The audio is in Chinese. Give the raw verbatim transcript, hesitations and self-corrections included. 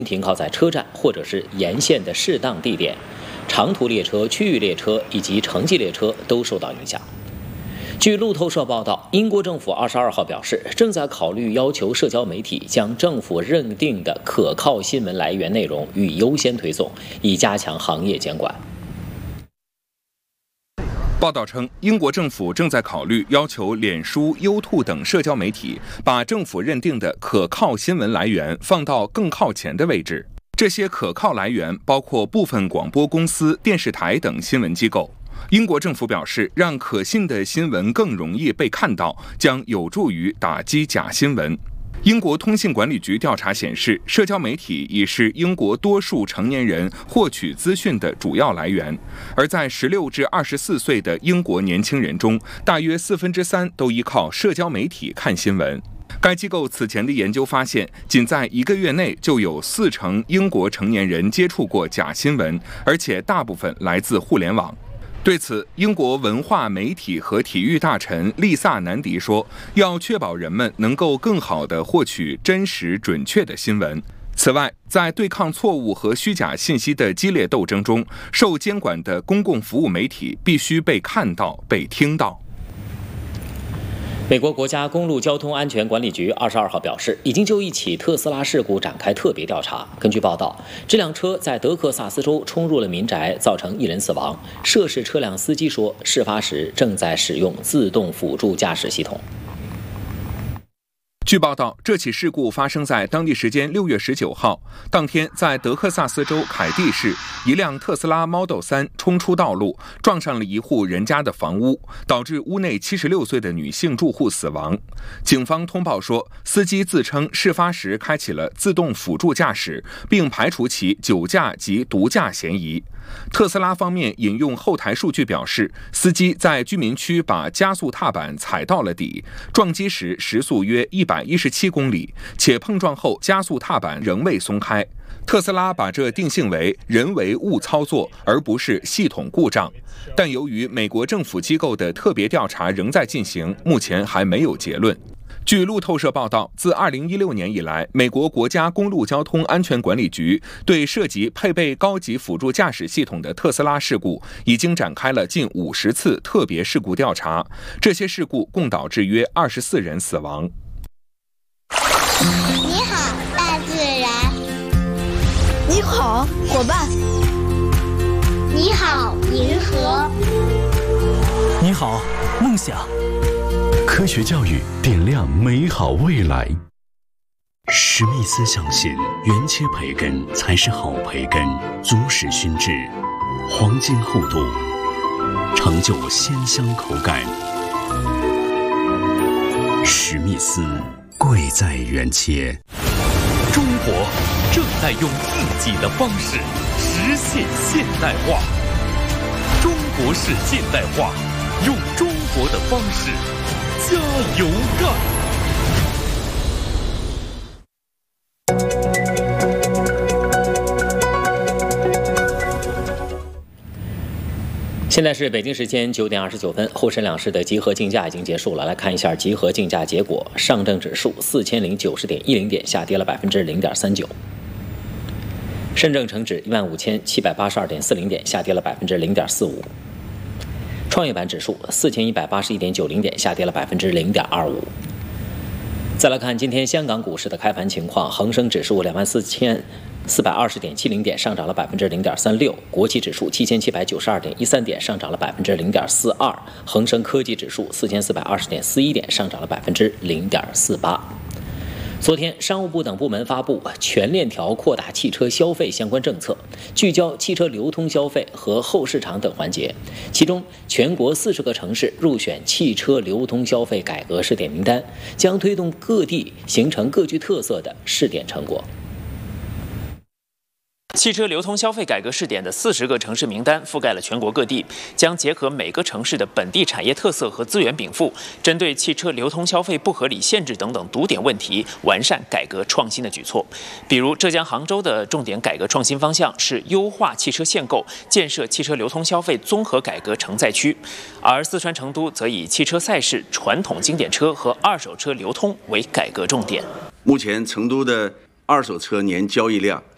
停靠在车站或者是沿线的适当地点，长途列车、区域列车以及城际列车都受到影响。据路透社报道，英国政府二十二号表示，正在考虑要求社交媒体将政府认定的可靠新闻来源内容予以优先推送，以加强行业监管。 报道称，英国政府正在考虑要求脸书、优兔等社交媒体把政府认定的可靠新闻来源放到更靠前的位置。这些可靠来源包括部分广播公司、电视台等新闻机构。英国政府表示，让可信的新闻更容易被看到，将有助于打击假新闻。英国通信管理局调查显示，社交媒体已是英国多数成年人获取资讯的主要来源，而在十六至二十四岁的英国年轻人中，大约四分之三都依靠社交媒体看新闻。该机构此前的研究发现，仅在一个月内就有四成英国成年人接触过假新闻，而且大部分来自互联网。对此，英国文化媒体和体育大臣丽萨南迪说，要确保人们能够更好地获取真实准确的新闻。此外，在对抗错误和虚假信息的激烈斗争中，受监管的公共服务媒体必须被看到、被听到。 美国国家公路交通安全管理局二十二号表示，已经就一起特斯拉事故展开特别调查。根据报道，这辆车在德克萨斯州冲入了民宅，造成一人死亡。涉事车辆司机说，事发时正在使用自动辅助驾驶系统。 据报道，这起事故发生在当地时间六月十九号。当天，在德克萨斯州凯蒂市，一辆特斯拉 Model 三冲出道路，撞上了一户人家的房屋，导致屋内七十六岁的女性住户死亡。警方通报说，司机自称事发时开启了自动辅助驾驶，并排除其酒驾及毒驾嫌疑。特斯拉方面引用后台数据表示，司机在居民区把加速踏板踩到了底，撞击时时速约一百一十七公里，且碰撞后加速踏板仍未松开。特斯拉把这定性为人为误操作，而不是系统故障。但由于美国政府机构的特别调查仍在进行，目前还没有结论。据路透社报道，自二零一六年以来，美国国家公路交通安全管理局对涉及配备高级辅助驾驶系统的特斯拉事故已经展开了近五十次特别事故调查，这些事故共导致约二十四人死亡。 你好，大自然。 你好，伙伴。 你好，银河。 你好，梦想。科学教育点亮美好未来。史密斯相信，原切培根才是好培根，足使熏制，黄金厚度，成就鲜香口感。史密斯，贵在原切。 中国正在用自己的方式实现现代化。中国式现代化，用中国的方式。加油干！ 现在是北京时间九点二十九分，沪深两市的集合竞价已经结束了。来看一下集合竞价结果：上证指数四千零九十点一零点，下跌了百分之零点三九；深证成指一万五千七百八十二点四零点，下跌了百分之零点四五。创业板指数四千一百八十一点九零点，下跌了百分之零点二五。再来看今天香港股市的开盘情况，恒生指数两万四千四百二十点七零点，上涨了百分之零点三六；国企指数七千七百九十二点一三点，上涨了百分之零点四二；恒生科技指数四千四百二十点四一点，上涨了百分之零点四八。昨天，商务部等部门发布全链条扩大汽车消费相关政策，聚焦汽车流通消费和后市场等环节。其中，全国四十个城市入选汽车流通消费改革试点名单，将推动各地形成各具特色的试点成果。 汽车流通消费改革试点的四十个城市名单覆盖了全国各地，将结合每个城市的本地产业特色和资源禀赋，针对汽车流通消费不合理限制等等堵点问题，完善改革创新的举措。比如，浙江杭州的重点改革创新方向是优化汽车限购，建设汽车流通消费综合改革承载区；而四川成都则以汽车赛事、传统经典车和二手车流通为改革重点。 目前，成都的二手车年交易量